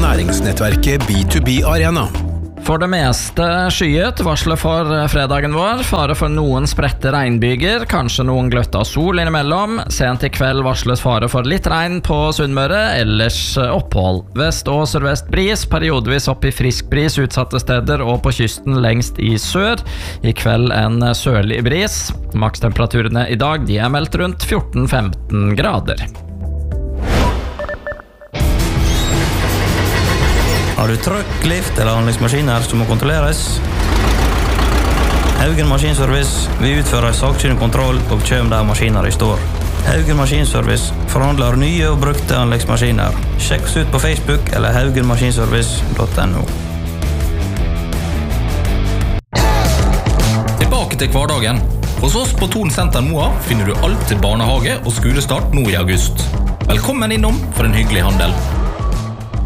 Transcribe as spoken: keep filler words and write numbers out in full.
næringsnettverket B to B Arena. For det meste skyet varsler for fredagen vår. Fare for noen spredte regnbyger, kanskje noen gløtt av sol innimellom. Sent i kveld varsles fare for litt regn på Sunnmøre, ellers opphold. Vest- og sørvest bris, periodevis opp i frisk bris utsatte steder og på kysten lengst i sør. I kveld en sørlig bris. Makstemperaturene i dag de er meldt rundt fjorten til femten grader. Har du trøkk, lift eller anleggsmaskiner som må kontrolleres? Haugen Maskinservice, vi utfører sakkyndig kontroll og kjøm der maskiner i står. Haugen Maskinservice forhandler nye og brukte anleggsmaskiner. Sjekk oss ut på Facebook eller haugen maskinservice punktum no. Tilbake til hverdagen. Hos oss på Thon Senter Moa finner du alt til barnehage og skolestart nå i august. Velkommen innom for en hyggelig handel.